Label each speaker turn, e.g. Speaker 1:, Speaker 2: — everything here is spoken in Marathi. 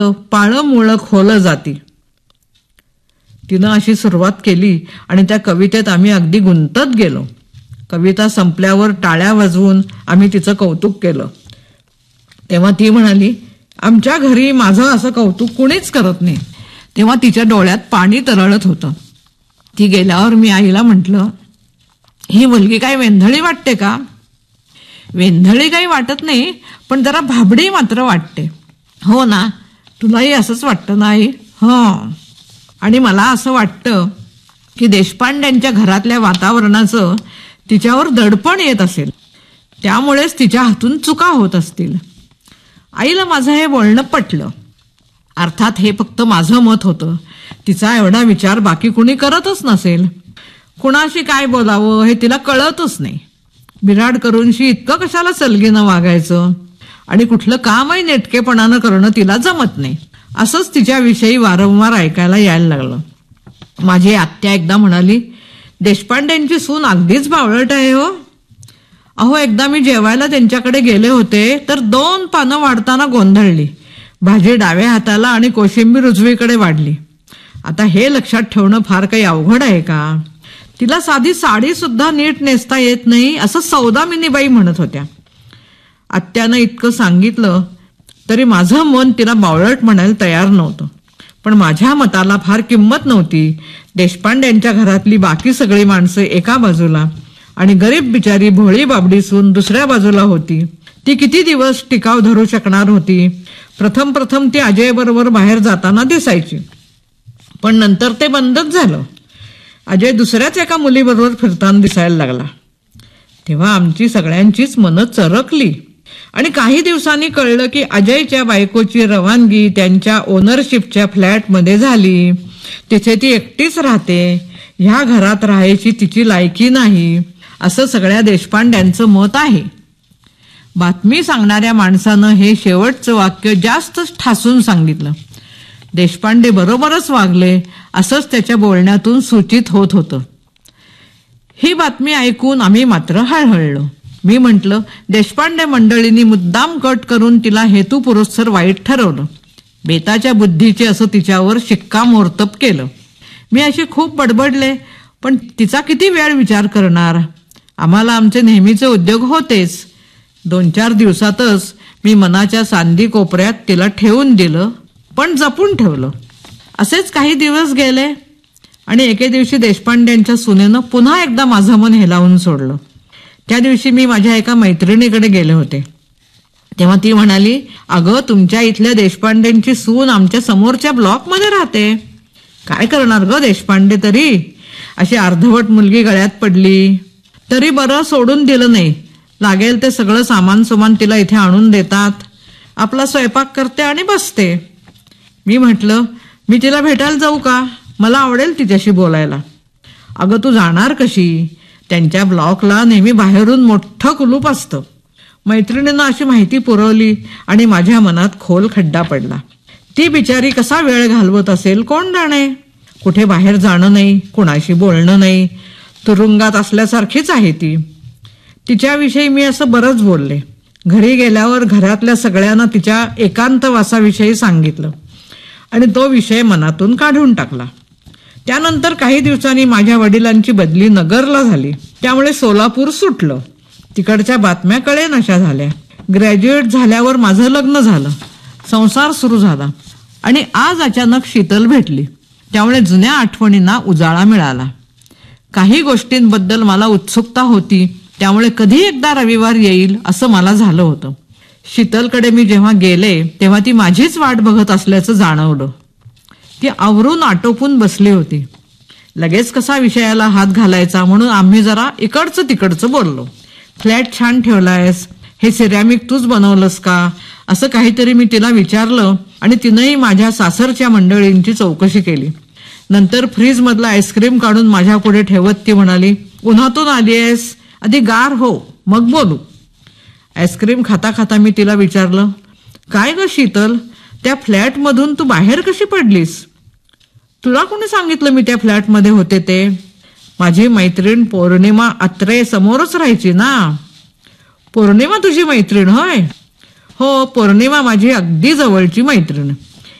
Speaker 1: पाळं मुळं खोल जाती. तिनं अशी सुरुवात केली आणि त्या कवितेत आम्ही अगदी गुंतत गेलो. कविता संपल्यावर टाळ्या वाजवून आम्ही तिचं कौतुक केलं. तेव्हा ती म्हणाली, आमच्या घरी माझं असं कौतुक कुणीच करत नाही. तेव्हा तिच्या डोळ्यात पाणी तरळत होतं. ती गेल्यावर मी आईला म्हटलं, ही मुलगी काय वेंधळी वाटते का? वेंधळी काही वाटत नाही, पण जरा भाबडी मात्र वाटते. हो ना, तुलाही असंच वाटतं ना आई? हं. आणि मला असं वाटतं की देशपांड्यांच्या घरातल्या वातावरणाचं तिच्यावर दडपण येत असेल, त्यामुळेच तिच्या हातून चुका होत असतील. आईला माझं हे बोलणं पटलं. अर्थात हे फक्त माझं मत होतं. तिचा एवढा विचार बाकी कुणी करतच नसेल. कुणाशी काय बोलावं हे तिला कळतच नाही. बिराड करूनशी इतकं कशाला सलगीनं वागायचं, आणि कुठलं कामही नेटकेपणानं करणं तिला जमत नाही, असंच तिच्याविषयी वारंवार ऐकायला यायला लागलं. माझी आत्या एकदा म्हणाली, देशपांड्यांची सून अगदीच बावळट आहे हो. अहो, एकदा मी जेवायला त्यांच्याकडे गेले होते तर 2 पानं वाढताना गोंधळली. भाजी डाव्या हाताला आणि कोशिंबीर उजवीकडे वाढली. आता हे लक्षात ठेवणं फार काही अवघड आहे का? तिला साधी साडी सुद्धा नीट नेसता येत नाही असं सौदामिनीबाई म्हणत होत्या. आत्यानं इतकं सांगितलं तरी माझं मन तिला बावळट म्हणायला तयार नव्हतं. पण माझ्या मताला फार किंमत नव्हती. देशपांड्यांच्या घरातली बाकी सगळी माणसं एका बाजूला आणि गरीब बिचारी भोळी बाबडी सून दुसऱ्या बाजूला होती. ती किती दिवस टिकाव धरू शकणार होती? प्रथम ती अजय बरोबर बाहेर जाताना दिसायची, पण नंतर ते बंदच झालं. अजय दुसऱ्याच एका मुलीबरोबर फिरताना दिसायला लागला. तेव्हा आमची सगळ्यांचीच मनं चरकली आणि काही दिवसांनी कळलं की अजयच्या बायकोची रवानगी त्यांच्या ओनरशिपच्या फ्लॅटमध्ये झाली. तिथे ती एकटीच राहते. ह्या घरात राहायची तिची लायकी नाही, असं सगळ्या देशपांड्यांचं मत आहे. बातमी सांगणाऱ्या माणसानं हे शेवटचं वाक्य जास्तच ठासून सांगितलं. देशपांडे बरोबरच वागले असंच त्याच्या बोलण्यातून सूचित होत होतं. ही बातमी ऐकून आम्ही मात्र हळहळलो. मी म्हटलं, देशपांडे मंडळींनी मुद्दाम कट करून तिला हेतुपुरस्सर वाईट ठरवलं. बेताच्या बुद्धीचे असं तिच्यावर शिक्कामोर्तब केलं. मी अशी खूप बडबडले, पण तिचा किती वेळ विचार करणार? आम्हाला आमचे नेहमीचे उद्योग होतेच. 2-4 दिवसातच मी मनाच्या सांदी कोपऱ्यात तिला ठेवून दिलं, पण जपून ठेवलं. असेच काही दिवस गेले आणि एके दिवशी देशपांड्यांच्या सुनेनं पुन्हा एकदा माझं मन हेलावून सोडलं. त्या दिवशी मी माझ्या एका मैत्रिणीकडे गेले होते. तेव्हा ती म्हणाली, अगं, तुमच्या इथल्या देशपांड्यांची सून आमच्या समोरच्या ब्लॉकमध्ये राहते. काय करणार ग देशपांडे तरी? अशी अर्धवट मुलगी गळ्यात पडली तरी बरं, सोडून दिलं नाही. लागेल ते सगळं सामान तिला इथे आणून देतात. आपला स्वयंपाक करते आणि बसते. मी म्हटलं, मी तिला भेटायला जाऊ का? मला आवडेल तिच्याशी बोलायला. अगं, तू जाणार कशी? त्यांच्या ब्लॉकला नेहमी बाहेरून मोठं कुलूप असतं. मैत्रिणीनं अशी माहिती पुरवली आणि माझ्या मनात खोल खड्डा पडला. ती बिचारी कसा वेळ घालवत असेल कोण जाणे. कुठे बाहेर जाणं नाही, कुणाशी बोलणं नाही, तुरुंगात असल्यासारखीच आहे ती. तिच्याविषयी मी असं बरंच बोलले. घरी गेल्यावर घरातल्या सगळ्यांना तिच्या एकांतवासाविषयी सांगितलं आणि तो विषय मनातून काढून टाकला. त्यानंतर काही दिवसांनी माझ्या वडिलांची बदली नगरला झाली, त्यामुळे सोलापूर सुटलं. तिकडच्या बातम्या कळेनाशा झाल्या. ग्रॅज्युएट झाल्यावर माझं लग्न झालं, संसार सुरू झाला आणि आज अचानक शीतल भेटली. त्यामुळे जुन्या आठवणींना उजाळा मिळाला. काही गोष्टींबद्दल मला उत्सुकता होती, त्यामुळे कधी एकदा रविवार येईल असं मला झालं होतं. शीतलकडे मी जेव्हा गेले तेव्हा ती माझीच वाट बघत असल्याचं जाणवलं. ती आवरून आटोपून बसली होती. लगेच कसा विषयाला हात घालायचा म्हणून आम्ही जरा इकडचं तिकडचं बोललो. फ्लॅट छान ठेवलायस, हे सिरॅमिक तूच बनवलंस का, असं काहीतरी मी तिला विचारलं आणि तिनंही माझ्या सासरच्या मंडळींची चौकशी केली. नंतर फ्रीज मधला आईस्क्रीम काढून माझ्या पुढे ठेवत ती म्हणाली, उन्हातून आलीयस, आधी गार हो मग बोलू. आईस्क्रीम खाता खाता मी तिला विचारलं, काय ग शीतल, त्या फ्लॅटमधून तू बाहेर कशी पडलीस? तुला कोणी सांगितलं मी त्या फ्लॅटमध्ये होते ते? माझी मैत्रीण पौर्णिमा अत्रे समोरच राहायची ना. पौर्णिमा तुझी मैत्रीण होय? हो, पौर्णिमा माझी अगदी जवळची मैत्रीण.